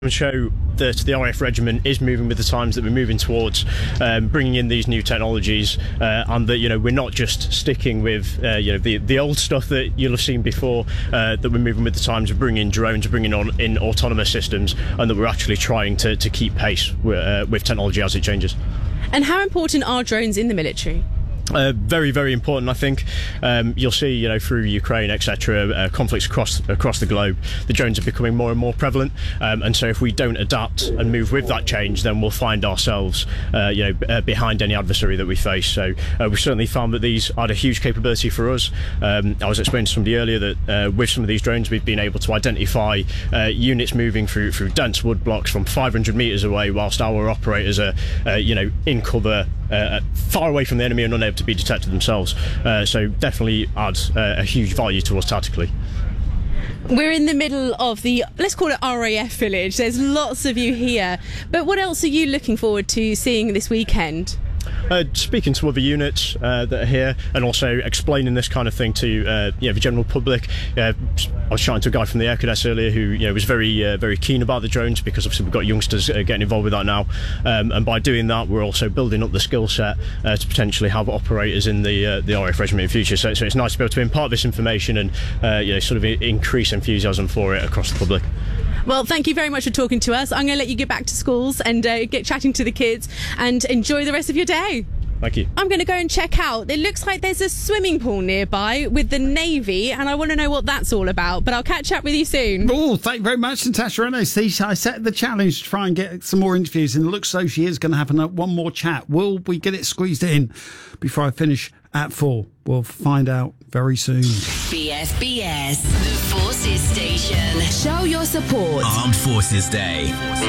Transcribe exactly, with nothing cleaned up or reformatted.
and show that the R A F regiment is moving with the times, that we're moving towards um, bringing in these new technologies, uh, and that, you know, we're not just sticking with uh, you know the the old stuff that you'll have seen before. Uh, that we're moving with the times, we're bringing in drones, we're bringing on in autonomous systems, and that we're actually trying to, to keep pace with, uh, with technology as it changes. And how important are drones in the military? Uh, very, very important, I think. Um, you'll see, you know, through Ukraine, et cetera, uh, conflicts across across the globe, the drones are becoming more and more prevalent. Um, and so, if we don't adapt and move with that change, then we'll find ourselves, uh, you know, uh, behind any adversary that we face. So, uh, we've certainly found that these add a huge capability for us. Um, I was explaining to somebody earlier that uh, with some of these drones, we've been able to identify uh, units moving through through dense wood blocks from five hundred metres away, whilst our operators are, uh, you know, in cover, uh, far away from the enemy and unable to be detected themselves. Uh, so definitely adds uh, a huge value to us tactically. We're in the middle of the, let's call it R A F village. There's lots of you here. But what else are you looking forward to seeing this weekend? Uh, speaking to other units uh, that are here, and also explaining this kind of thing to uh, you know, the general public. Uh, I was chatting to a guy from the Air Cadets earlier who, you know, was very uh, very keen about the drones, because obviously we've got youngsters uh, getting involved with that now, um, and by doing that we're also building up the skill set uh, to potentially have operators in the uh, the R A F regiment in the future. So, so it's nice to be able to impart this information and uh, you know, sort of increase enthusiasm for it across the public. Well, thank you very much for talking to us. I'm going to let you get back to schools and uh, get chatting to the kids, and enjoy the rest of your day. Thank you. I'm going to go and check out. It looks like there's a swimming pool nearby with the Navy, and I want to know what that's all about. But I'll catch up with you soon. Oh, thank you very much, Natasha. I know, see, I set the challenge to try and get some more interviews, and it looks so she is going to have one more chat. Will we get it squeezed in before I finish at four? We'll find out very soon. B S B S, the Forces Station. Show your support. Armed Forces Day.